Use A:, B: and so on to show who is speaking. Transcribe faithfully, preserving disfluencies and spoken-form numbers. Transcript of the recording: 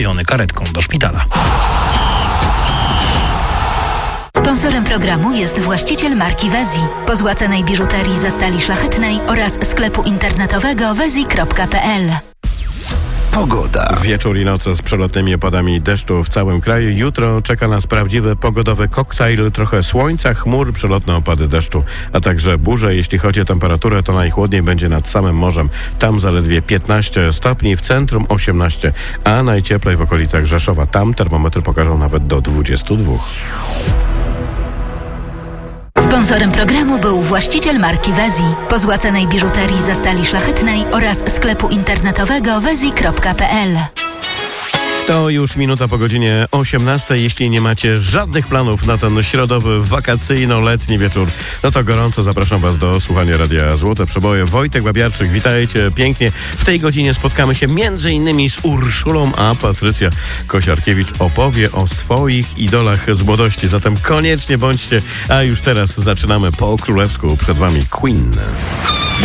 A: karetką do szpitala.
B: Sponsorem programu jest właściciel marki Wezi, pozłacanej biżuterii ze stali szlachetnej oraz sklepu internetowego wezi kropka pe el.
C: Pogoda.
D: Wieczór i noc z przelotnymi opadami deszczu w całym kraju. Jutro czeka nas prawdziwy pogodowy koktajl. Trochę słońca, chmur, przelotne opady deszczu, a także burze. Jeśli chodzi o temperaturę, to najchłodniej będzie nad samym morzem. Tam zaledwie piętnaście stopni, w centrum osiemnaście, a najcieplej w okolicach Rzeszowa. Tam termometry pokażą nawet do dwudziestu dwóch.
B: Sponsorem programu był właściciel marki Wezi, pozłacanej biżuterii ze stali szlachetnej oraz sklepu internetowego wezi kropka pe el.
D: To już minuta po godzinie osiemnastej. Jeśli nie macie żadnych planów na ten środowy, wakacyjno-letni wieczór, no to gorąco zapraszam Was do słuchania Radia Złote Przeboje. Wojtek Babiarczyk, witajcie pięknie. W tej godzinie spotkamy się między innymi z Urszulą, a Patrycja Kosiarkiewicz opowie o swoich idolach z młodości. Zatem koniecznie bądźcie, a już teraz zaczynamy po królewsku. Przed Wami Queen.